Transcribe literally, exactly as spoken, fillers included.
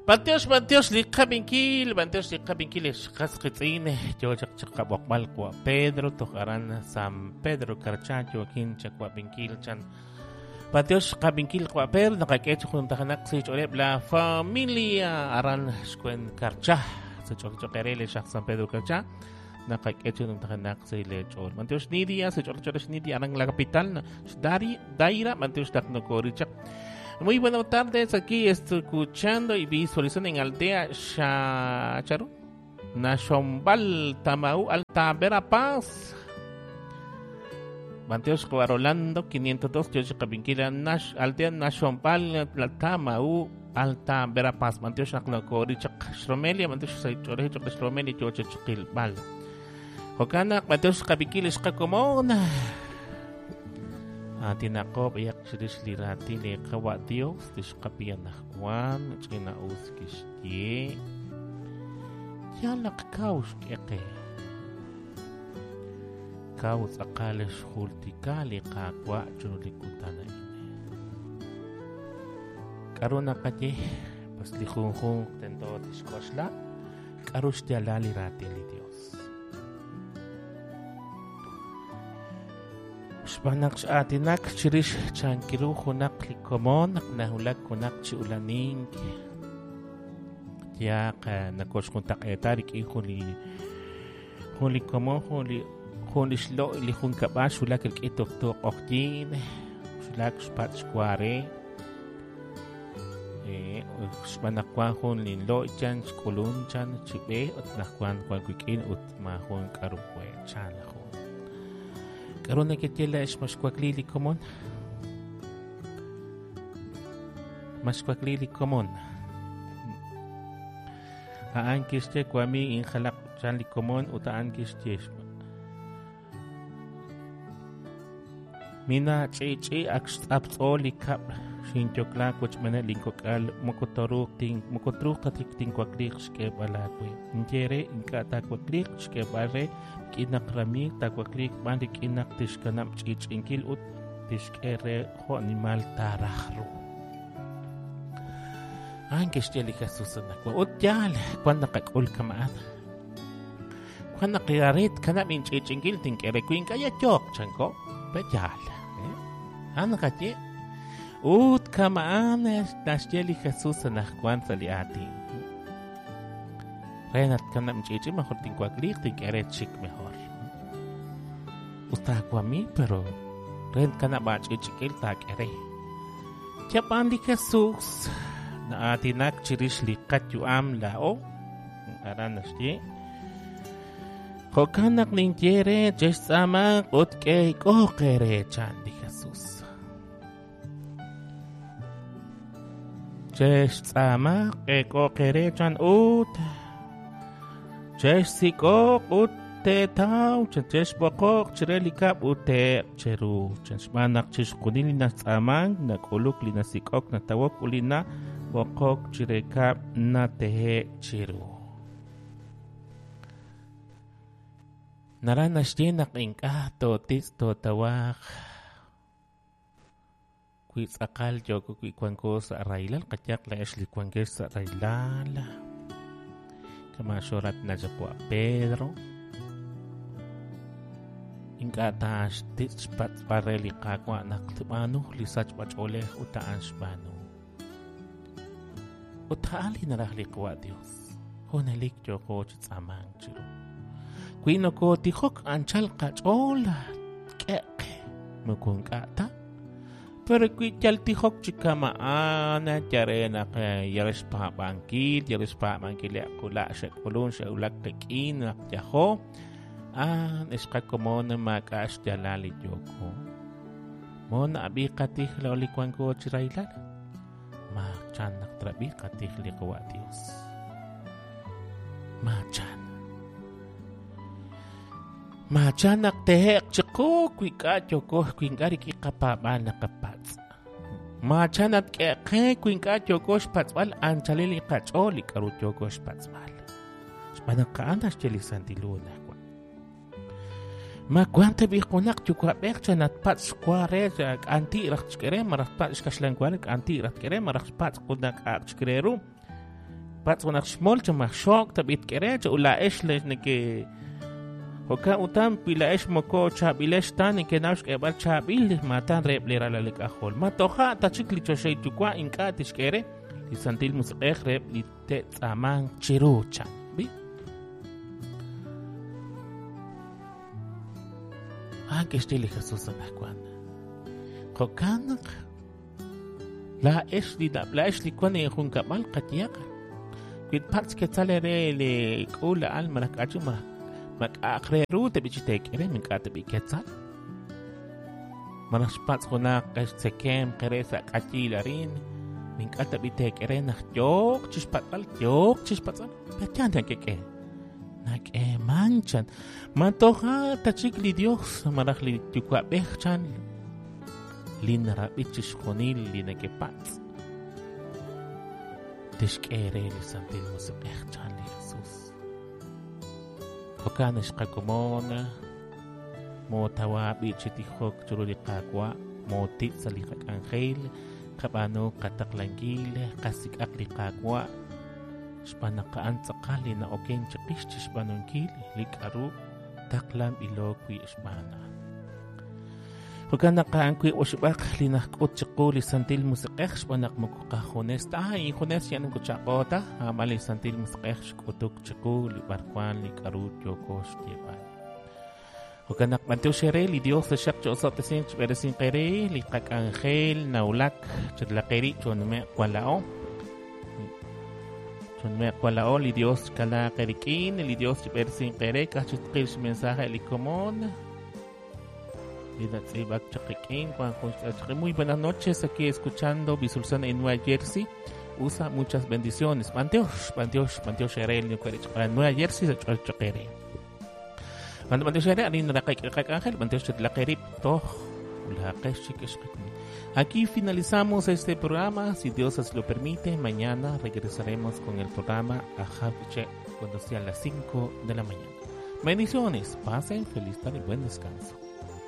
Bantios, bantios, lika binkil, bantios, lika binkil, eskas kitzine, yo chak chak bokmal kwa Pedro, tokaran San Pedro Karchan, Joaquin chakwa binkil chan. Bantios, kabinkil kwa Pedro, nakakecho kung takanak sa chorep la familia aran skwen Karcha, sa chok chokerele shak San Pedro Karcha, nakakecho kung takanak sa lechol. Bantios Nidia, sa chok chok Nidia, arang la kapital na dari daira, bantios dak no korichak. Muy buenas tardes, aquí escuchando y visualizando en Aldea Chacharo, Nachombal, Tamau, Alta Verapaz. Banteos Rolando, quinientos dos, yo Cabinquila, Nash, Aldea Nachombal, Tamau, Alta Verapaz. Banteos Naclocori, Chromelia, Banteos Saichore, Chromelia, George Chilbal. Hokana, Banteos Cabinquila, Scacomona. Atin ako payak siris lirati le kawatios tis kapian nakwan china uskis ye yalak kaus keke kaus akales hultikali kakwa chulikutan ine karuna kaje pas likhung tento diskosla karus diala lirati li Dios. Banak sa atinak chirish chankiru hunak likomon nak nahulag kunak si ulaning ya ka nakos kuntak etarik i huli huli komon huli huli slo ili hun kabas sulak el kitok tok oktin sulak spat square eh banak kwa hun lin lo chan kulun chan chibe at nakwan kwa kwikin ut mahon karukwe chan Karuna kitila is mas kwaklili komon. Mas kwaklili komon. Haan kiste kwami in khalak chan li komon utaan kiste. Mina chi chi aks apsoli kap shinchokla kuch mana linkokal mokotoruk ting mokotruk tatik ting kwaklik ske balakwe. Njere inka ta kwaklik ske bare kinak rami takwaklik bandik inak tishkanam chich inkil ut tishkere ho animal tarahru anke steli kasusanak wa ut jal kwan nakakul kamaan kwan nakiarit kana min chich inkil tinkere kuin kaya chok chanko pejal ana kache ut kamaan steli kasusanak kwan saliati Renat kana mchichi mejor tinkwaklik tinkere chik mejor. Utakwami pero ren kana bachichikil takere. Chapan di Jesus na atinak chirish likat yuam lao. Aran nasti. Hokanak ninjere jesama utke kokere chan di Jesus. Jesama kokere chan ut. Chesiko ute tau ches bokok cherelikap ute cheru chesmanak ches kunili na samang na kuluk lina sikok na tawok ulina bokok cherekap na tehe cheru naranas tinak ingka totis to tawak kuis akal joko kui kwanko sa railal katyak la esli kwanke sa railal kama surat na kwa Pedro inka taas tispat pareli kakwa naktubano lisach pachole utaan spano utaali narahli kwa Dios honalik joko chitsamang chiro kuino ko tihok anchal kachola keke mukung kata pero kui chal tihok chikama ana charena ka yaris pa bangkil yaris pa bangkil kula sa kulun sa ulak tekin nak jaho an eska como na makas jalali joko mo na abi katih loli kwan ko chirailan ma chan nak trabi katih li ko Dios ma chan ma chan nak tehek chiko kui ka joko kui ngari ki kapaba na kapats ma chan at ke ke kui ka joko spatswal an chalili kacholi karu joko spatswal spanang ka anas cheli santiluna ma kwanta bi konak joko bek chan at pats kware anti rak chkere marak pats kaslan kware anti rak kere marak pats konak ak chkereru pats unak smol chama shock tabit kerecha ula eshle neke Hoka utam pila esh moko chabilesh tan que nash que bar chabil matan reblera la lekahol matoja tachikli choshay tukwa inka tishkere li santil musqeh reb li te tsaman chirucha bi ah que estili Jesús anakwan hokan la esh li da la esh li kwani khun kabal qatiyaqa kit parts ke talere le qula al malak ajuma mak akreru te bichitek ere min kata bi ketzal manas pats khona kas sekem keresa kachilarin min kata bi tek ere nach jok chispatal jok chispatal petian ke ke nak e manchan matoha tachikli dios marahli tukwa bechan linra bichish khonil linake pats tishkere li santil musbechan li Jesus Hokan ishqakumona mo tawabi chitihok churuli qaqwa mo ti salikak angel qabano qataklangile qasik akli qaqwa shpanaqaan tsaqali na oken chiqish chishbanonkil likaru taqlam ilokwi ishbana Hokan naqaan kwi ushbaq linaq utchiquli santil musiqex shpanaq mukuqa honesta ay hones yan kuchaqota amali santil musiqex kutuk chiquli barkwan likaru yokos tiban Hokan naqmanteu shere li dios de shaq chosot sin beresin qere liqaq angel naulak chtlaqeri chonme qalao chonme qalao li dios kala qerikin li dios beresin qere kachitqil mensaje likomon Muy buenas noches, aquí escuchando Bisulsan en Nueva Jersey. Usa muchas bendiciones. Manteos, manteos, manteos sherel ni kuelich para Nueva Jersey se chol chokere. Mante manteos sherel ani na kay kay ángel manteos chet la kerip to la keshikesh. Aquí finalizamos este programa, si Dios así lo permite. Mañana regresaremos con el programa a Javiche cuando sea las cinco de la mañana. Bendiciones, pasen feliz tarde y buen descanso.